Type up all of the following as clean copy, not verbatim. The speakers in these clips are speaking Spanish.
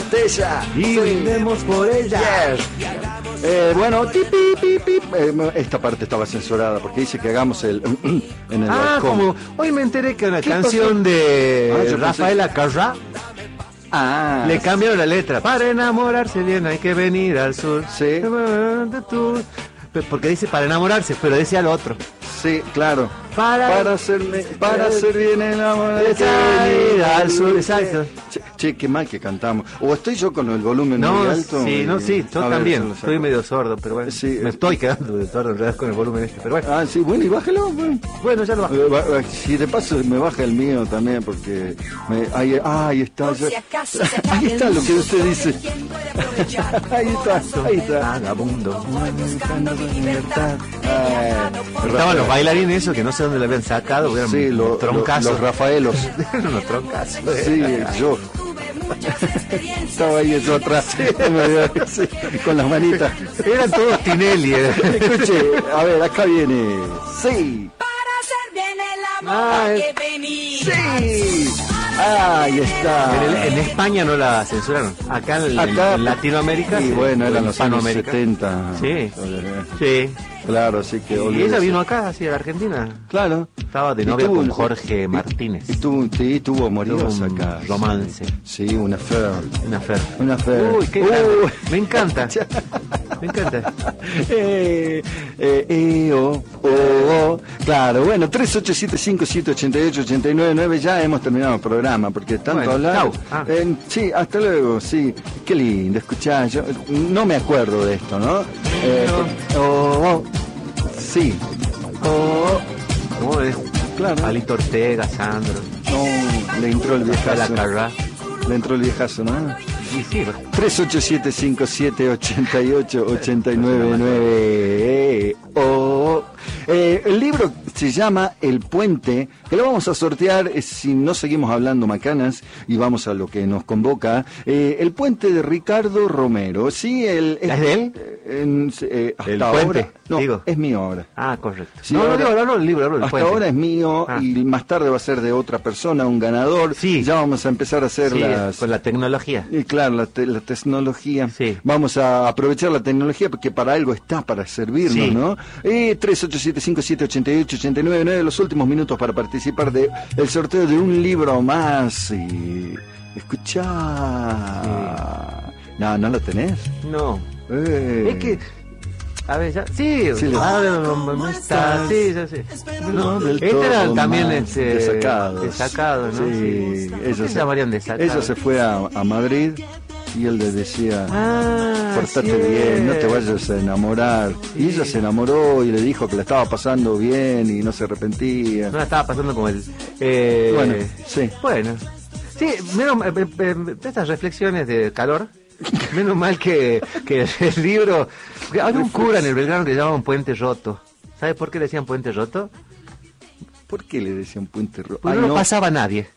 botella y brindemos por ella. Bueno, esta parte estaba censurada porque dice que hagamos el en el balcón. Como hoy me enteré que una canción de Rafaela Carrà le cambiaron la letra. Para enamorarse bien hay que venir al sur. Sí. Porque dice para enamorarse, pero decía lo otro. Sí, claro. Para ser bien enamorado hay que venir al sur. Exacto. Che, qué mal que cantamos. O estoy yo con el volumen muy alto. Sí, yo también. Estoy medio sordo, pero bueno. Sí, me estoy quedando de sordo en realidad con el volumen este, pero bueno. Sí, bueno, y bájalo. Bueno, ya lo bajo. Si de paso me baja el mío también, porque ahí está. Ahí está lo que usted dice. Ahí está. Vagabundo. Estaban los bailarines esos que no sé dónde lo habían sacado. Sí, los Rafaelos. Unos troncazos. Sí, yo. Estaba ahí eso atrás, con las manitas. Eran todos Tinelli. Escuche, a ver, acá viene. Sí. Para hacer bien el amor hay que venir. Sí. Ahí está. En España no la censuraron. Acá en Latinoamérica. Y bueno, eran los años 70. Sí. Claro, así que... Y ella vino acá, así a la Argentina. Claro. Estaba de novia con Jorge Martínez. Y tuvo amorios acá. Romance. Sí, una affair. Una affair. Uy, qué me encanta. Me encanta. Claro, bueno, 3875-788-899, ya hemos terminado el programa, porque tanto hablar... sí, hasta luego, sí. Qué lindo, escuchá, yo no me acuerdo de esto, ¿no? Sí. ¿Cómo es? Claro. Palito Ortega, Sandro. No, le entró el viejazo. Le entró el viejazo, ¿no? Sí. 387-5788-899. El libro se llama El Puente, que lo vamos a sortear si no seguimos hablando macanas y vamos a lo que nos convoca. El Puente de Ricardo Romero. Sí, ¿Es de él? Hasta el ahora, puente, no, digo. es mío ahora. Correcto. Sí, no, el libro. Hasta puente. ahora es mío y más tarde va a ser de otra persona, un ganador. Sí. Ya vamos a empezar a hacer con la tecnología. Y claro, la tecnología. Sí. Vamos a aprovechar la tecnología porque para algo está, para servirnos, ¿no? 3875-788-899, los últimos minutos para participar de el sorteo de un libro más. Y escuchá. No lo tenés. No. Es que a ver, ya. Sí, no está. Sí, ya sé. No, este era también desacado, ¿no? Sí, ellos se llamarían desacados. Ella se fue a Madrid y él le decía, portate bien, no te vayas a enamorar. Y ella se enamoró y le dijo que la estaba pasando bien y no se arrepentía. No la estaba pasando como él. Bueno, sí. Bueno. Sí, menos estas reflexiones de calor. Menos mal que el libro... Hay un cura en el Belgrano que se llama un puente roto. ¿Sabes por qué le decían puente roto? ¿Por qué le decían puente roto? Porque no pasaba nadie.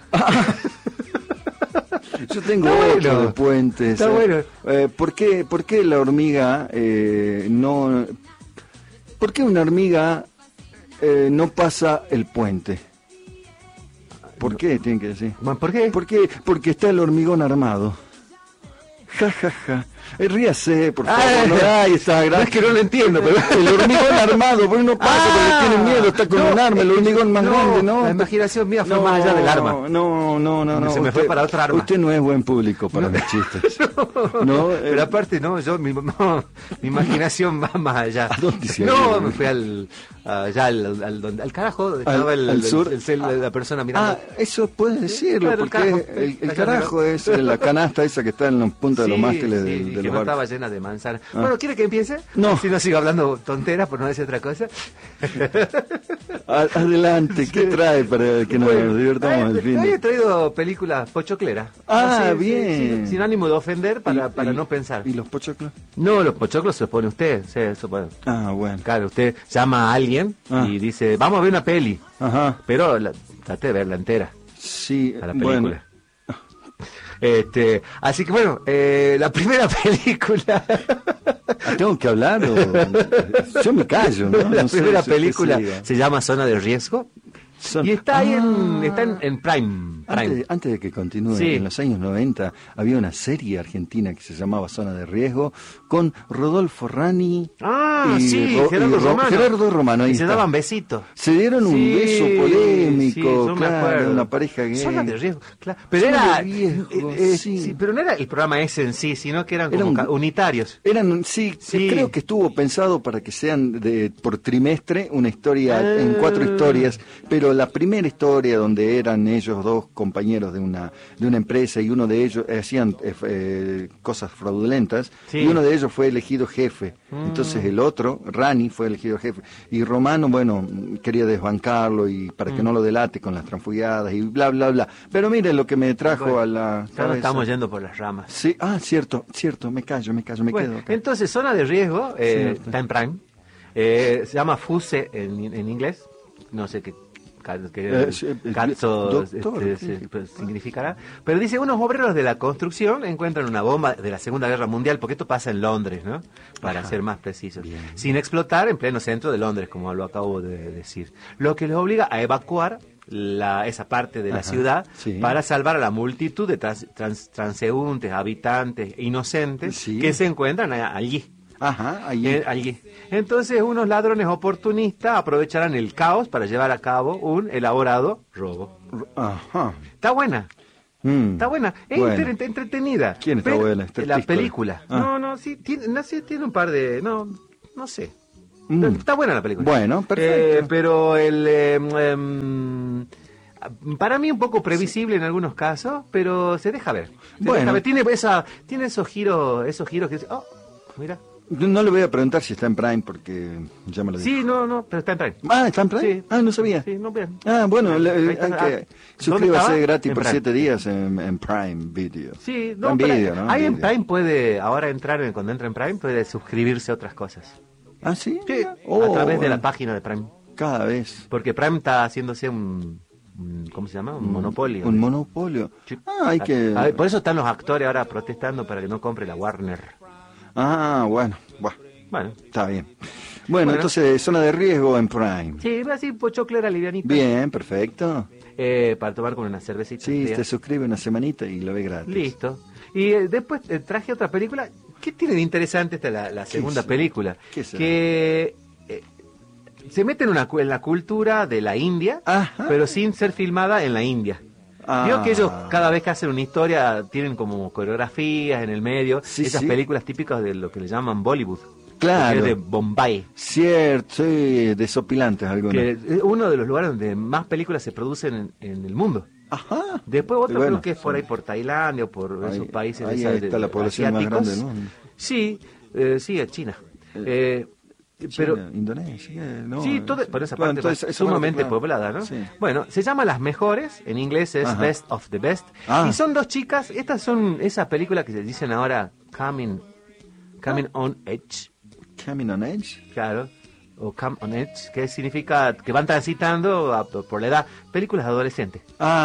Yo tengo otro de puentes. Está bueno. ¿Por qué la hormiga no... ¿Por qué una hormiga no pasa el puente? ¿Por qué tienen que decir? ¿Por qué? Porque está el hormigón armado. Ja. Ríase, por favor. Ahí está, gracias. Es que no lo entiendo, pero el hormigón armado, porque no pasa porque tiene miedo, está con un arma, el hormigón más grande, ¿no? La imaginación mía fue más allá del arma. No. Se me fue para otra arma. Usted no es buen público para mis chistes. Pero aparte, mi imaginación va más allá. ¿A dónde se me fui al carajo, estaba al sur. La persona mirando. Eso puedes decirlo, porque el carajo es la canasta esa que está en los puntos de los mástiles del que no estaba llena de manzanas. Bueno, ¿quiere que empiece? No. Si no sigo hablando tonteras, por no decir otra cosa. Adelante, ¿qué trae para que nos divirtamos el fin? Hoy he traído películas pochocleras. Bien. Sin ánimo de ofender, para no pensar. ¿Y los pochoclos? No, los pochoclos se los pone usted. Bueno. Claro, usted llama a alguien y dice, vamos a ver una peli. Ajá. Pero trate de verla entera. Sí, a la película. Bueno. Así que bueno, la primera película. ¿Tengo que hablar yo me callo, ¿no? La primera película se llama Zona de Riesgo. Y está ahí en Prime. Antes de que continúe, Sí. en los años 90 había una serie argentina que se llamaba Zona de Riesgo con Rodolfo Rani sí, Gerardo Romano. Ahí Y se está. daban besitos. Se dieron un Sí, beso polémico, sí, yo me claro, acuerdo. una pareja gay. Zona de riesgo, claro. Pero Zona era, de riesgo, sí. sí, pero no era el programa ese en sí, sino que eran Era como un- unitarios. Sí, Sí. creo que estuvo pensado para que sean por trimestre una historia en 4 historias, pero la primera historia donde eran ellos dos compañeros de una empresa y uno de ellos hacían cosas fraudulentas Sí. y uno de ellos fue elegido jefe. Entonces el otro, Rani, fue elegido jefe y Romano, bueno, quería desbancarlo y para que no lo delate con las transfugiadas y bla bla bla. Pero miren lo que me trajo Bueno, a la Ya nos cabeza. estamos yendo por las ramas. Sí, cierto, me callo, me Bueno, quedo acá. entonces, Zona de Riesgo Cierto. está en Prime. Se llama Fuse en inglés. No sé qué cazzo doctor, significará. Pero dice, unos obreros de la construcción encuentran una bomba de la Segunda Guerra Mundial, porque esto pasa en Londres, ¿no? Para ser más precisos. Bien. Sin explotar en pleno centro de Londres, como lo acabo de decir. Lo que les obliga a evacuar esa parte de la ciudad sí. para salvar a la multitud de transeúntes, habitantes, inocentes Sí. que se encuentran allí. Ajá, ahí. Allí. Entonces unos ladrones oportunistas aprovecharán el caos para llevar a cabo un elaborado robo. Ajá. Está buena. Mm. Está buena, es Bueno. entretenida. ¿Quién está Pero buena? La Piscola. película. Ah. No, sí, tiene un par de... No sé. Mm. Está buena la película. Bueno, perfecto. Pero para mí un poco previsible en algunos casos, pero se deja ver. Bueno. Tiene esos giros que dice, oh, mira. No le voy a preguntar si está en Prime porque ya me lo dijo. Sí, no, pero está en Prime. ¿Está en Prime? Sí. No sabía. Sí, no vean. Bueno, Ahí hay está. que ¿Dónde suscríbase estaba? gratis En por Prime. 7 días en Prime Video. Sí, no, en pero video, ¿no? ahí en Video. Prime puede, ahora cuando entra en Prime, puede suscribirse a otras cosas. ¿Ah, sí? Sí, Oh, a través de bueno, la página de Prime. Cada vez. Porque Prime está haciéndose ¿cómo se llama? Un monopolio. Un monopolio. Sí. Hay que... A ver, por eso están los actores ahora protestando para que no compre la Warner. Bueno, Bueno, está bien. Bueno, entonces, Zona de Riesgo en Prime. sí, así pochoclera livianita. Bien, perfecto. Para tomar con una cervecita. Sí, fría. te suscribe una semanita y lo ve gratis. Listo. Y después traje otra película. ¿Qué tiene de interesante esta la segunda será? película? ¿Qué será? Que se mete en la cultura de la India, Ajá. pero sin ser filmada en la India. Ah. Vio que ellos cada vez que hacen una historia tienen como coreografías en el medio, Sí, esas sí. películas típicas de lo que le llaman Bollywood. Claro. Que es de Bombay. Cierto, sí, desopilantes algunos. Que es uno de los lugares donde más películas se producen en el mundo. Ajá. Después otro Bueno, creo que es por ahí, por Tailandia o por Ahí- esos países ahí esos está la población más asiáticos. grande del mundo. Sí, sí, es China. Pero China, Indonesia, no. sí, por esa Bueno, parte entonces, es esa sumamente parte, claro. poblada, ¿no? Sí. Bueno, se llama Las Mejores, en inglés es Ajá. Best of the Best. Ah. Y son dos chicas, estas son esas películas que se dicen ahora Coming on Edge, Coming on Edge. claro, o Come on Edge, que significa que van transitando por la edad, películas de adolescentes.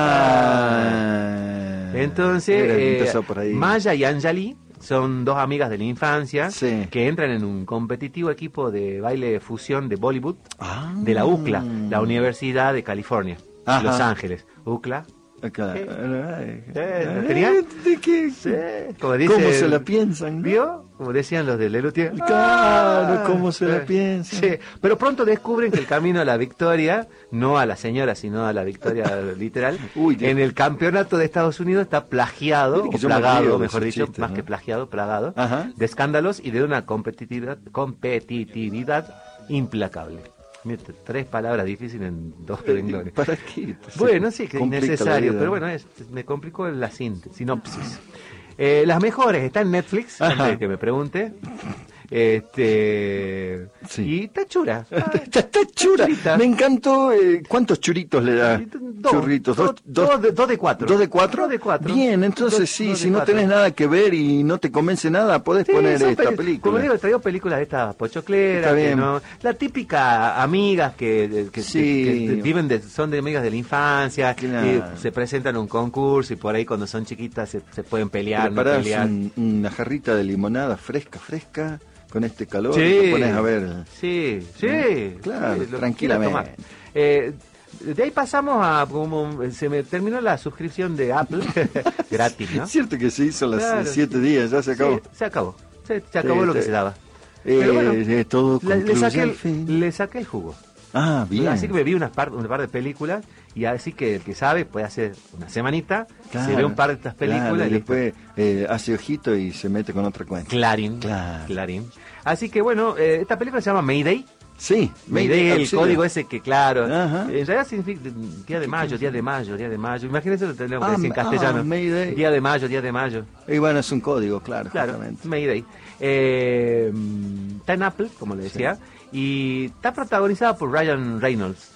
Entonces, Empezó por ahí. Maya y Anjali son dos amigas de la infancia Sí. que entran en un competitivo equipo de baile fusión de Bollywood Ah. de la UCLA, la Universidad de California, Ajá. Los Ángeles. UCLA. Acá. ¿Lo tenía? ¿De qué? Sí, como dice, ¿Cómo se la piensan? ¿no? ¿Vio? Como decían los de Lelutier. Claro, ¿cómo se la piensan? Sí, pero pronto descubren que el camino a la victoria, no a la señora, sino a la victoria literal, Uy, Dios. en el campeonato de Estados Unidos está plagiado, Viste que o yo me río plagado, de mejor esos dicho, chistes, más ¿no? que plagiado, plagado, Ajá. de escándalos y de una competitividad implacable. Mira, 3 palabras difíciles en 2 renglones. ¿Para qué? Bueno, sí, que es Complica la necesario, vida. pero bueno, me complicó la sinopsis. Las mejores está en Netflix, Ajá. antes de que me pregunte. Sí. Y está chura. Está chura. Churita. Me encantó. ¿Cuántos churitos le da? Churritos. Dos de 4. ¿2 de 4? 2 de 4. Bien, entonces sí, si no tenés nada que ver y no te convence nada, podés poner esta película. Como digo, traigo películas de estas pochocleras, Está bien. que no, la típica amigas que Sí. viven son de amigas de la infancia, Claro. y se presentan a un concurso y por ahí cuando son chiquitas se pueden pelear, no Preparás pelear. una jarrita de limonada fresca, con este calor, Sí. y te pones a ver. Sí, Claro, lo que tranquilamente. quieras tomar. De ahí pasamos a, como se me terminó la suscripción de Apple, gratis, ¿no? Es cierto que se hizo las Claro, 7 días, ya se acabó. Sí, se acabó. Se acabó lo que se daba. Eh, Pero bueno, todo le concluye saqué al fin. le saqué el jugo. Ah, bien. Así que me vi un par de películas y así que el que sabe puede hacer una semanita, Claro, se ve un par de estas películas claro, y y después hace ojito y se mete con otra cuenta. Clarín. Así que bueno, esta película se llama Mayday. Sí, Mayday, el auxilio. código ese que claro, Ajá. en realidad significa día de mayo. Imagínense lo tendríamos que decir en castellano. Mayday. Día de mayo. Y bueno, es un código, claro, Claro, justamente. Mayday. Está en Apple, como le decía, y está protagonizada por Ryan Reynolds.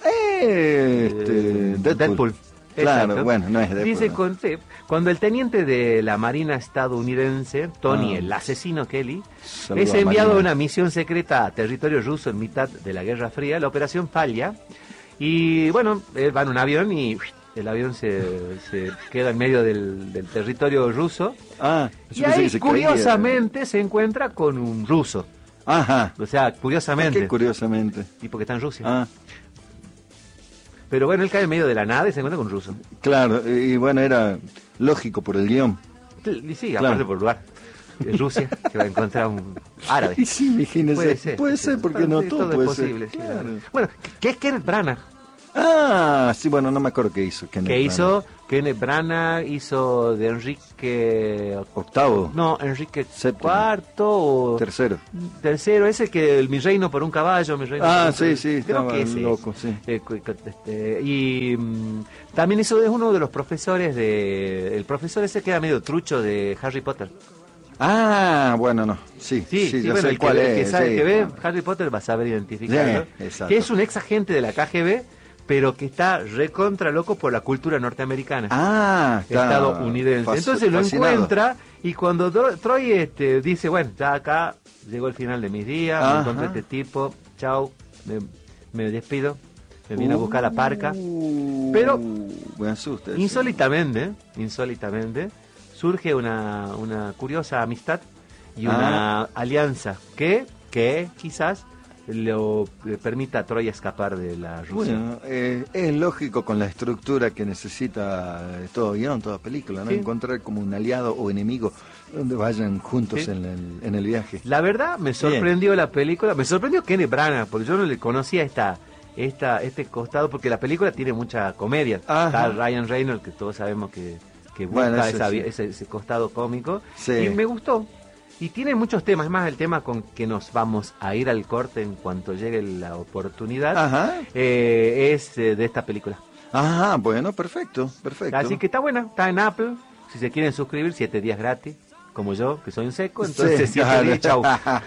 Deadpool. Claro, Exacto. bueno, no es Deadpool. Dice ¿no? cuando el teniente de la Marina estadounidense, Tony, el asesino Kelly, Saludo es a enviado a Marina. una misión secreta a territorio ruso en mitad de la Guerra Fría, la operación falla y bueno, él va en un avión y el avión se queda en medio del territorio ruso Ah, yo y pensé ahí que se caía. curiosamente se encuentra con un ruso. Ajá. O sea, ¿Por curiosamente. qué curiosamente? Y porque está en Rusia. Ah, Pero bueno, él cae en medio de la nada y se encuentra con un ruso. claro, y bueno, era lógico por el guión. Y sí, Claro. aparte por lugar. Es Rusia, que va a encontrar un árabe. Y sí, imagínese. Puede ser, porque no Sí, todo es puede posible. ser. Sí, Claro. Bueno, ¿qué es Kenneth Branagh? Ah, sí, bueno, no me acuerdo qué hizo. ¿Qué hizo? Kenneth Branagh hizo de Enrique... Octavo. No, Enrique Séptimo. IV o... Tercero. Tercero, ese que el Mi Reino por un caballo, Mi Reino Ah, por un sí, sí, creo estaba que ese es. loco, sí. Y también hizo, es uno de los profesores el profesor ese que era medio trucho de Harry Potter. Ah, bueno, no. Sí, Sí, ya bueno, sé el cuál el es. que sabe sí. que ve Harry Potter va a saber identificarlo. Sí, exacto. Que es un ex agente de la KGB, pero que está recontra loco por la cultura norteamericana. Ah, está Estadounidense. Entonces lo fascinado. encuentra y cuando Troy dice, bueno, ya acá llegó el final de mis días, Ajá. me encontré este tipo, chau, me despido, me vine a buscar la parca. Pero me asusta. eso. insólitamente, surge una curiosa amistad y una alianza que quizás le permita a Troy escapar de la Rusia. Bueno, es lógico con la estructura que necesita todo guión, toda película, ¿no? Sí. Encontrar como un aliado o enemigo donde vayan juntos Sí. en el viaje. La verdad, me sorprendió la película, me sorprendió Kenneth Branagh, porque yo no le conocía este costado, porque la película tiene mucha comedia. Ajá. Está Ryan Reynolds, que todos sabemos que busca Bueno, ese sí. ese costado cómico, Sí. y me gustó. Y tiene muchos temas, es más el tema con que nos vamos a ir al corte en cuanto llegue la oportunidad, Ajá. es de esta película. Ajá, bueno, perfecto. Así que está buena, está en Apple, si se quieren suscribir, 7 días gratis, como yo, que soy un seco, entonces Sí, 7 claro. días, chau.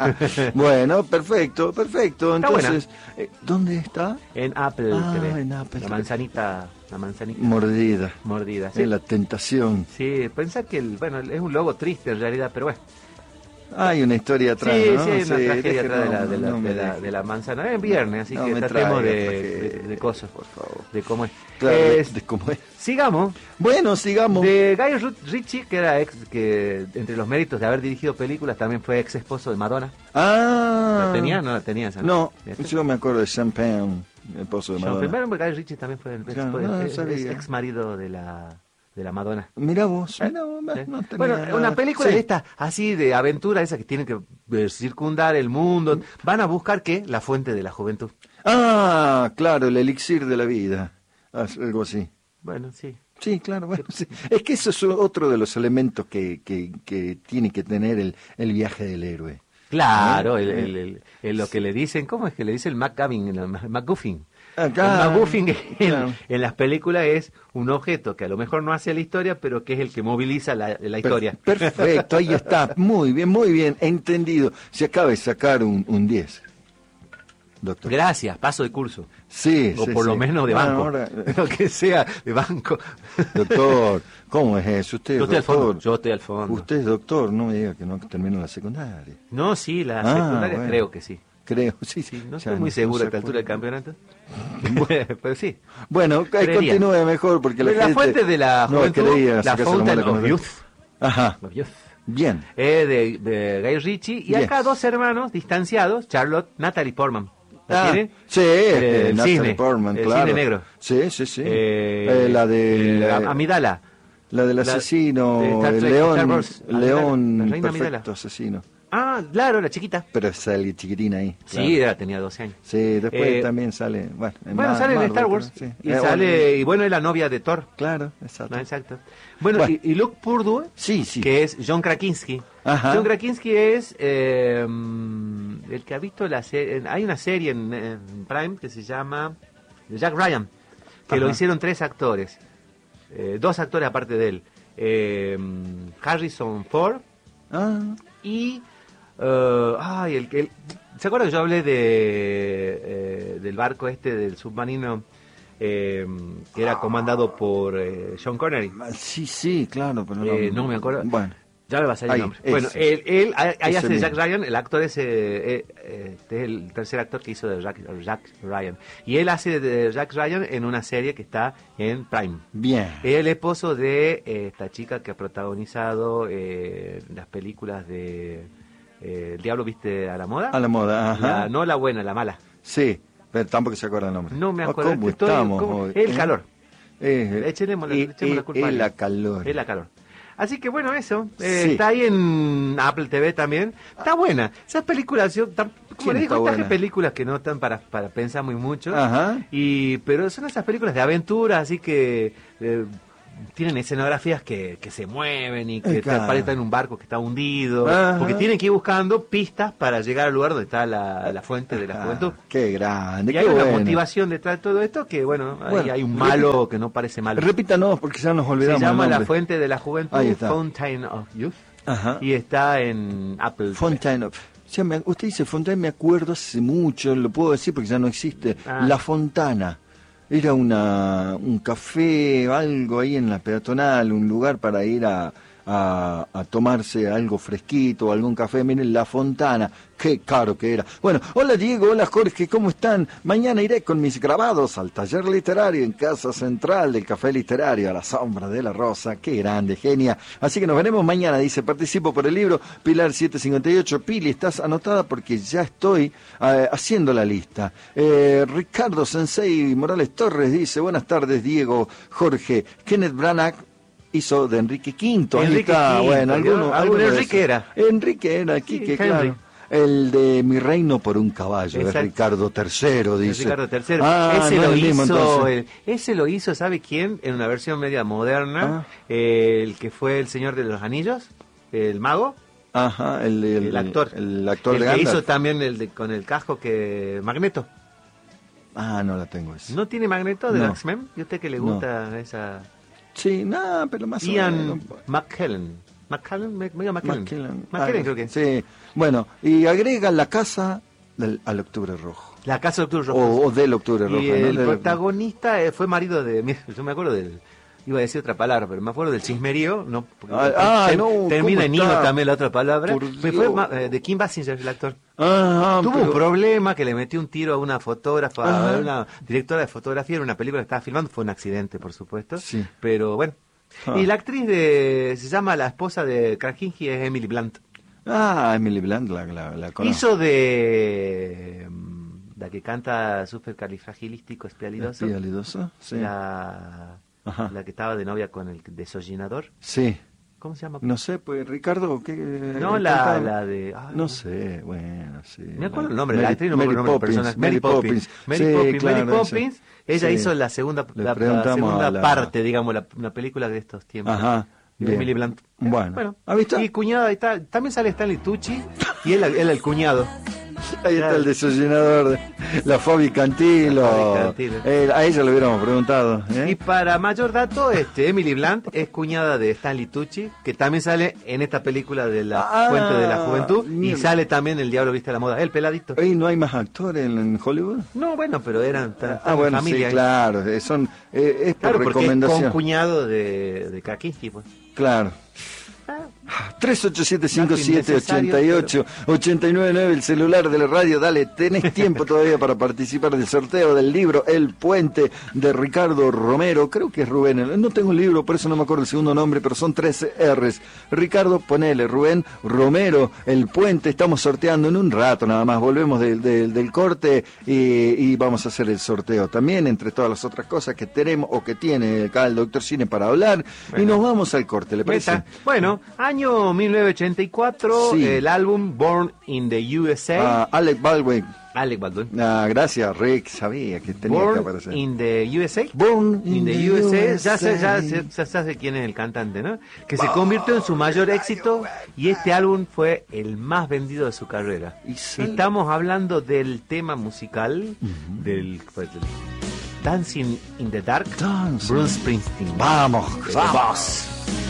Bueno, perfecto. Está Entonces, ¿dónde está? En Apple Ah, TV. en Apple la TV. manzanita Mordida. mordida. Sí, La tentación. sí, pensá que es un logo triste en realidad, pero bueno. Hay una historia atrás, Sí, ¿no? sí, hay una tragedia déjelo, atrás no me de deje. la manzana. Es viernes, así No que me tratemos traiga de tragedia, cosas, por favor. de cómo es. Claro, Es- de cómo es. Sigamos. Bueno, sigamos. De Guy Ritchie, que era que entre los méritos de haber dirigido películas también fue ex esposo de Madonna. Ah. ¿La tenía? No la tenía esa. No, ¿Viste? yo me acuerdo de Sean Penn, el esposo de Sean Madonna. Penn, Guy Ritchie también fue el Claro, no sabía. ex marido de la Madonna. Mirá vos, Sí. no tenía Bueno, nada. una película Sí. de esta, así de aventura, esa que tiene que circundar el mundo. Van a buscar, ¿qué? La fuente de la juventud. Ah, claro, el elixir de la vida. Algo así. Bueno, sí. Sí, claro, bueno, sí. Es que eso es otro de los elementos que tiene que tener el viaje del héroe. Claro, lo que le dicen, ¿cómo es que le dice el MacGuffin? Acá, El MacGuffin claro. en las películas es un objeto que a lo mejor no hace la historia, pero que es el que moviliza la historia. Perfecto, ahí está. Muy bien, entendido. Se acaba de sacar un 10, doctor. Gracias, paso de curso. Sí, O sí, por lo sí. menos de Bueno, banco. ahora, Lo que sea, de banco. doctor, ¿cómo es eso? Usted es Yo estoy al doctor. fondo. Yo estoy al fondo. Usted es doctor, no me diga que no terminó la secundaria. No, sí, la Ah, secundaria bueno. creo que sí. Creo, sí. Sí, no Ya estoy muy se seguro a esta acuerda. altura del campeonato. Pero sí. Bueno, Creería. continúe mejor porque la gente fuente de la no juventud, quería la sacarse Fountain mala con of el- Youth. Ajá, Of Youth. bien. De Guy Ritchie. Y Bien. acá dos hermanos distanciados, Natalie Portman. ¿La tiene? Sí, El Natalie cine, Portman, el claro. cine negro. Sí, sí, sí. La de... Amidala. La del asesino, de Star el Trek, Star Wars, león la reina perfecto Amidala. asesino. Ah, claro, la chiquita. Pero sale chiquitina ahí. Claro. Sí, tenía 12 años. Sí, después también sale... Bueno, Sale en Star Wars. Sí. Y sale, y bueno, es la novia de Thor. Claro, exacto. No, exacto. Bueno, Bueno. y Luke Purdue, Sí, sí. que es John Krasinski. Ajá. John Krasinski es el que ha visto la serie. Hay una serie en Prime que se llama Jack Ryan, que lo Ajá. hicieron 3 actores. 2 actores aparte de él. Harrison Ford y... ¿se acuerdan que yo hablé del barco del submarino que era comandado por Sean Connery? Sí, sí, claro, pero no me acuerdo. Bueno. Ya me va a salir Ahí, el nombre. ese. Bueno, él ahí Ese hace mismo. Jack Ryan, el actor ese es el tercer actor que hizo de Jack Ryan. Y él hace de Jack Ryan en una serie que está en Prime. Bien. Es el esposo de esta chica que ha protagonizado las películas de El Diablo Viste a la Moda. A la moda, ajá. No la buena, la mala. Sí, pero tampoco se acuerda el nombre. No me acuerdo. ¿Cómo Estoy- estamos ¿cómo? hoy? El calor. Echemos Echemos la culpa a la alguien. calor. Es la calor. Así que bueno, eso. Sí. Está ahí en Apple TV también. Está buena. Esas películas, como ¿Quién le digo, está estas buena? películas que no están para pensar muy mucho. Ajá. Pero son esas películas de aventura, así que tienen escenografías que se mueven y que Claro. aparecen en un barco que está hundido. Ajá. Porque tienen que ir buscando pistas para llegar al lugar donde está la fuente de la juventud. Qué grande, Y qué hay una bueno. motivación detrás de todo esto que, bueno, ahí Bueno, hay un malo que no parece malo. Repítanos porque ya nos olvidamos. Se llama el La nombre. Fuente de la Juventud, Ahí está. Fountain of Youth, Ajá. y está en Apple. Fontaine. Usted dice Fontaine, me acuerdo hace mucho, lo puedo decir porque ya no existe. Ah. La Fontana. Era un café, algo ahí en la peatonal, un lugar para ir a tomarse algo fresquito, algún café. Miren, La Fontana, qué caro que era. Bueno, hola Diego, hola Jorge, ¿cómo están? Mañana iré con mis grabados al taller literario en Casa Central del Café Literario, a la sombra de la rosa. Qué grande, genia. Así que nos veremos mañana, dice, participo por el libro Pilar 758. Pili, estás anotada porque ya estoy haciendo la lista. Ricardo Sensei Morales Torres dice, buenas tardes Diego, Jorge. Kenneth Branagh hizo de Enrique V. Ahí Enrique está, V, bueno, ¿no? alguno de Enrique esos. era. Enrique era, Quique, Henry. claro. El de Mi Reino por un Caballo, de Exacto. Ricardo III, dice. Ricardo III. Ah, ese, no lo es el mismo, hizo, entonces. ese lo hizo, ¿sabe quién? En una versión media moderna. Ah. El que fue el Señor de los Anillos, el mago. Ajá, El actor. El actor el de que Gandalf. hizo también con el casco que Magneto. Ah, no la tengo esa. ¿No tiene Magneto de No. X-Men? ¿Y usted que le No. gusta esa...? Sí, nada, pero más o Ian menos. McKellen. ¿McKellen? McKellen. McKellen creo que es. Sí, bueno, y agrega La Casa al Octubre Rojo. La Casa de Octubre Rojo. O del Octubre Rojo. Y ¿no? el Del- protagonista fue marido de... mira, yo me acuerdo del... Iba a decir otra palabra, pero me acuerdo del chismerío. No, porque no, termina ¿cómo en hilo está? también la otra palabra. Por Me fue Dios. de Kim Basinger, el actor. Ah, Tuvo un pero- problema que le metió un tiro a una fotógrafa, Ajá. a una directora de fotografía en una película que estaba filmando. Fue un accidente, por supuesto. Sí. Pero bueno. Ah. Y la actriz se llama la esposa de Krasinski, es Emily Blunt. Ah, Emily Blunt, la conozco. Hizo de la que canta Supercalifragilístico Espialidoso. ¿Espialidoso? Sí. Ajá. La que estaba de novia con el desollinador. Sí. ¿Cómo se llama? No sé, pues Ricardo, ¿qué? No, cantaba? la de... No sé, bueno, sí. Me acuerdo el nombre de la Mary- actriz, no me acuerdo el nombre del personaje. Mary Poppins. Mary Sí, Poppins. claro, Mary Poppins. sí. Ella Sí. hizo la segunda, Le la preguntamos segunda a la- parte, digamos, una película de estos tiempos. Ajá, De bien. Emily Blunt. Bueno. ¿Ha visto? Y cuñada, ahí está. También sale Stanley Tucci y él el cuñado. Ahí está el desollinador, la Fabi Cantilo. La Fabi Cantilo. A ella le hubiéramos preguntado. ¿eh? Y para mayor dato, Emily Blunt es cuñada de Stanley Tucci, que también sale en esta película de la Ah, Fuente de la Juventud, y mira. sale también El Diablo Viste a la Moda, el peladito. ¿Y no hay más actores en Hollywood? No, bueno, pero eran Bueno, familia. sí, claro, es por Claro, porque es recomendación. con cuñado de Krasinski, pues. Claro. Ah, 387-5788-899, el celular de la radio. Dale, tenés tiempo todavía para participar del sorteo del libro El Puente de Ricardo Romero. Creo que es Rubén, no tengo el libro, por eso no me acuerdo el segundo nombre, pero son 3 R's. Ricardo, ponele, Rubén Romero, El Puente. Estamos sorteando en un rato nada más. Volvemos del corte y vamos a hacer el sorteo también, entre todas las otras cosas que tenemos o que tiene acá el Doctor Cine para hablar. Bueno, y nos vamos al corte, ¿le parece? Bueno, año 1984, sí. El álbum Born in the USA. Alec Baldwin. Alec Baldwin. Gracias, Rick. Sabía que tenía que aparecer. Born in the USA. Born in the USA. Ya sé quién es el cantante, ¿no? Que se convirtió en su mayor éxito y este álbum fue el más vendido de su carrera. Estamos hablando del tema musical del Dancing in the Dark. Bruce Springsteen. Vamos.